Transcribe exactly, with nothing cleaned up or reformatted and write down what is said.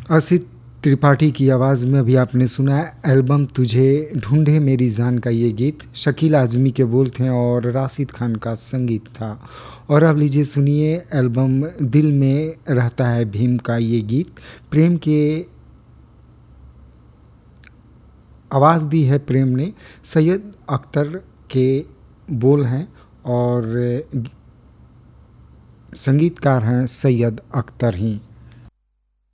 असित त्रिपाठी की आवाज़ में अभी आपने सुना है एल्बम तुझे ढूंढे मेरी जान का ये गीत। शकील आज़मी के बोल थे और राशिद खान का संगीत था। और अब लीजिए सुनिए एल्बम दिल में रहता है भीम का ये गीत। प्रेम के आवाज़ दी है प्रेम ने, सैयद अख्तर के बोल हैं और संगीतकार हैं सैयद अख्तर ही।